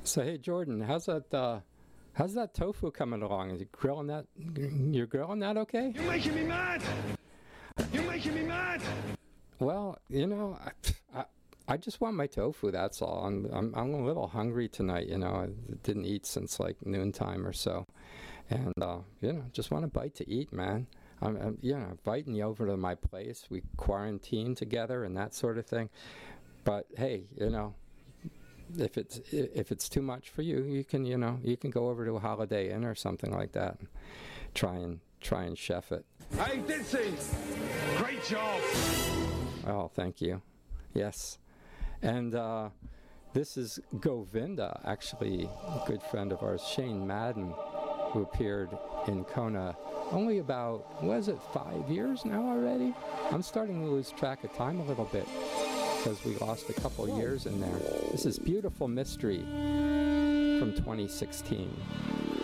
So hey Jordan, how's that tofu coming along? Is you grilling that? You're grilling that okay? You're making me mad. You're making me mad. Well, I just want my tofu. That's all. I'm a little hungry tonight. I didn't eat since like noontime or so, and just want a bite to eat, man. I'm inviting you over to my place. We quarantine together and that sort of thing. But hey, if it's too much for you, you can go over to a Holiday Inn or something like that and try and chef it. Hey, Ditsy, great job. Oh, thank you. Yes. And this is Govinda, actually a good friend of ours, Shane Madden, who appeared in Kona only about, 5 years now already? I'm starting to lose track of time a little bit because we lost a couple years in there. This is Beautiful Mystery from 2016.